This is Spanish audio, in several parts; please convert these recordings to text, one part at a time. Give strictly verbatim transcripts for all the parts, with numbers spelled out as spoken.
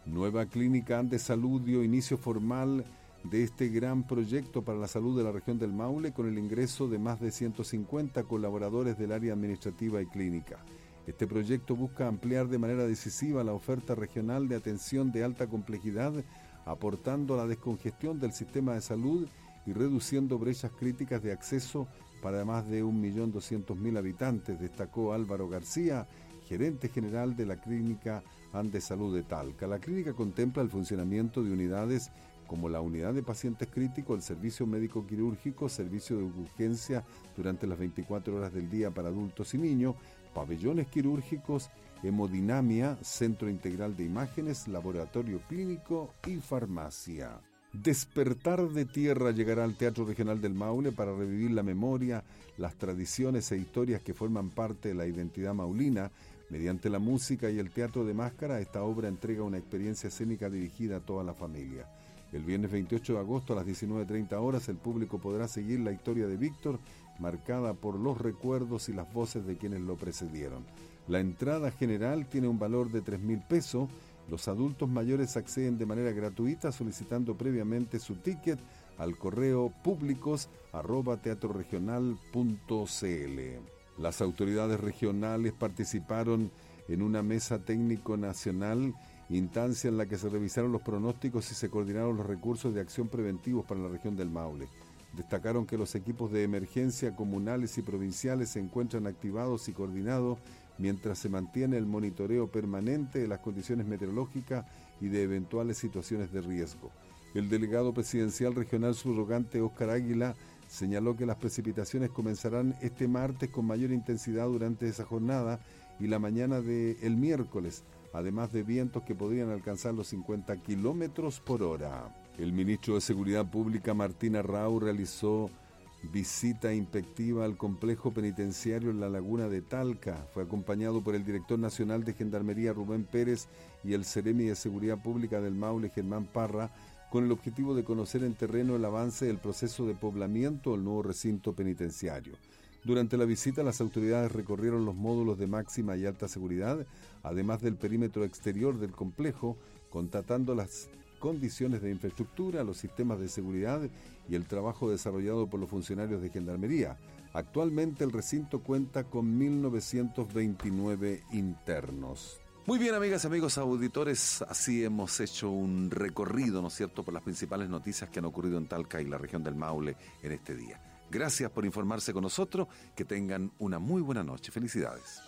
Nueva Clínica Andes Salud dio inicio formal de este gran proyecto para la salud de la región del Maule con el ingreso de más de ciento cincuenta colaboradores del área administrativa y clínica. Este proyecto busca ampliar de manera decisiva la oferta regional de atención de alta complejidad, aportando a la descongestión del sistema de salud y reduciendo brechas críticas de acceso para más de un millón doscientos mil habitantes, destacó Álvaro García, gerente general de la Clínica Andes Salud de Talca. La clínica contempla el funcionamiento de unidades como la unidad de pacientes críticos, el servicio médico quirúrgico, servicio de urgencia durante las veinticuatro horas del día para adultos y niños, pabellones quirúrgicos, hemodinamia, centro integral de imágenes, laboratorio clínico y farmacia. Despertar de Tierra llegará al Teatro Regional del Maule para revivir la memoria, las tradiciones e historias que forman parte de la identidad maulina. Mediante la música y el teatro de máscara, esta obra entrega una experiencia escénica dirigida a toda la familia. El viernes veintiocho de agosto a las diecinueve treinta horas el público podrá seguir la historia de Víctor, marcada por los recuerdos y las voces de quienes lo precedieron. La entrada general tiene un valor de tres mil pesos. Los adultos mayores acceden de manera gratuita solicitando previamente su ticket al correo públicos arroba teatroregional punto cl. Las autoridades regionales participaron en una mesa técnico nacional, instancia en la que se revisaron los pronósticos y se coordinaron los recursos de acción preventivos para la región del Maule. Destacaron que los equipos de emergencia comunales y provinciales se encuentran activados y coordinados mientras se mantiene el monitoreo permanente de las condiciones meteorológicas y de eventuales situaciones de riesgo. El delegado presidencial regional subrogante Óscar Águila señaló que las precipitaciones comenzarán este martes con mayor intensidad durante esa jornada y la mañana del miércoles, además de vientos que podrían alcanzar los cincuenta kilómetros por hora. El ministro de Seguridad Pública, Martín Arrau, realizó visita inspectiva al complejo penitenciario en la laguna de Talca. Fue acompañado por el director nacional de Gendarmería, Rubén Pérez, y el Seremi de Seguridad Pública del Maule, Germán Parra, con el objetivo de conocer en terreno el avance del proceso de poblamiento del nuevo recinto penitenciario. Durante la visita, las autoridades recorrieron los módulos de máxima y alta seguridad, además del perímetro exterior del complejo, constatando las condiciones de infraestructura, los sistemas de seguridad y el trabajo desarrollado por los funcionarios de Gendarmería. Actualmente el recinto cuenta con mil novecientos veintinueve internos. Muy bien, amigas y amigos auditores, así hemos hecho un recorrido, ¿no es cierto?, por las principales noticias que han ocurrido en Talca y la región del Maule en este día. Gracias por informarse con nosotros, que tengan una muy buena noche. Felicidades.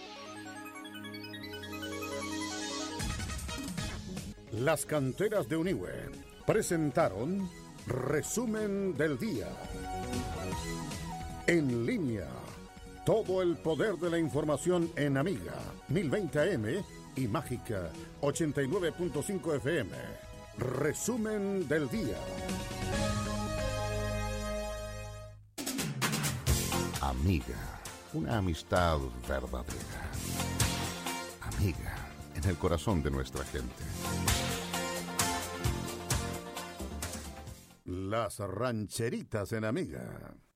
Las canteras de Uniwe presentaron Resumen del Día. En línea, todo el poder de la información en Amiga mil veinte A M y Mágica ochenta y nueve punto cinco F M. Resumen del Día. Amiga, una amistad verdadera. Amiga, en el corazón de nuestra gente. Las rancheritas en Amiga.